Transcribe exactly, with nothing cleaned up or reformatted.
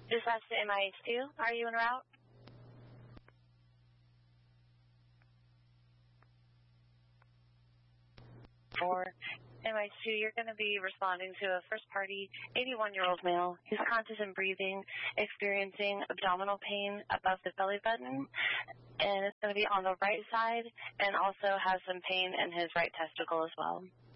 Dispatch to M I H two, are you en route? For M I H two, you're going to be responding to a first-party eighty-one-year-old male who's conscious and breathing, experiencing abdominal pain above the belly button, and it's going to be on the right side, and also has some pain in his right testicle as well.